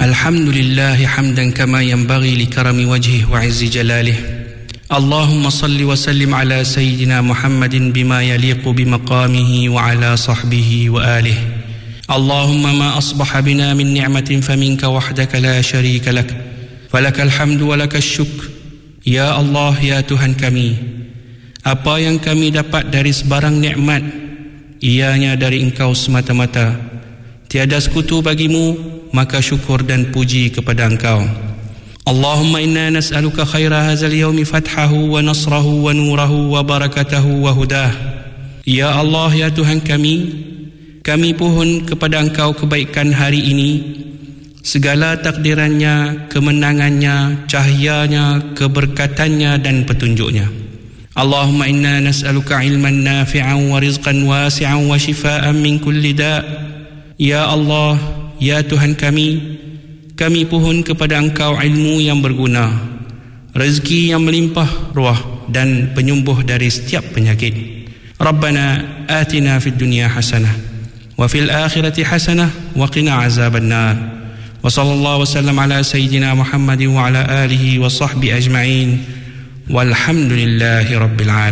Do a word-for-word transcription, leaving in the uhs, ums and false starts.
Alhamdulillah hamdan kama yanbaghi li karami wajhihi wa 'izzi jalalihi. Allahumma salli wa sallim ala sayyidina Muhammadin bima yaliqu bimaqamihi wa ala sahbihi wa alihi. Allahumma ma asbaha bina min ni'matin faminka wahdaka la sharika lak, falakal hamdu wa lakal syukr. Ya Allah, ya Tuhan kami, apa yang kami dapat dari sebarang nikmat, ianya dari Engkau semata-mata. Tiada sekutu bagimu, maka syukur dan puji kepada Engkau. Allahumma inna nas'aluka khaira hadzal yaumi fathahu wa nasrahu wa nurahu wa barakatahu wa hudah. Ya Allah, ya Tuhan kami, kami pohon kepada Engkau kebaikan hari ini, segala takdirannya, kemenangannya, cahayanya, keberkatannya dan petunjuknya. Allahumma inna nas'aluka ilman nafi'an wa rizqan wasi'an wa shifaan min kulli da'. Ya Allah, ya Tuhan kami, kami pohon kepada Engkau ilmu yang berguna, rezeki yang melimpah ruah dan penyembuh dari setiap penyakit. Rabbana atina fid dunya hasanah wa fil akhirati hasanah wa qina azaban nar. Wa sallallahu wasallam ala sayyidina Muhammadin wa ala alihi wa sahbihi ajma'in. Walhamdulillahi rabbil alamin.